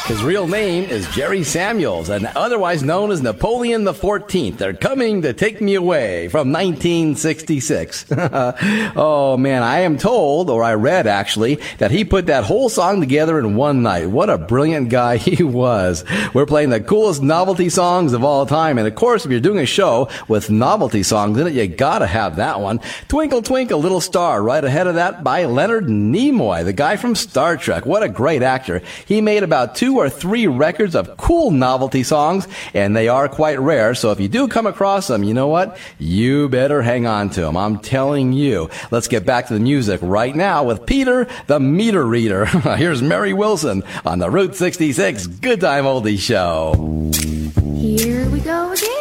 His real name is Jerry Samuels, and otherwise known as Napoleon the 14th. They're coming to take me away from 1966. Oh, man, I am told, or I read actually, that he put that whole song together in one night. What a brilliant guy he was. We're playing the coolest novelty songs of all time, and of course, if you're doing a show with novelty songs in it, you gotta have that one. Twinkle, Twinkle, Little Star, right ahead of that by Leonard Nimoy, the guy from Star Trek. What a great actor. He made about 2 or 3 records of cool novelty songs, and they are quite rare, so if you do come across them, you know what? You better hang on to them. I'm telling you. Let's get back to the music right now with Peter the Meter Reader. Here's Mary Wilson on the Route 66 Good Time Oldies Show. Here we go again.